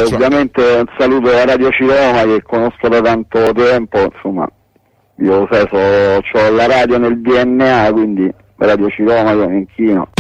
ovviamente un saluto a Radio Ciroma che conosco da tanto tempo, insomma, io sai, ho la radio nel DNA, quindi Radio Ciroma io mi inchino.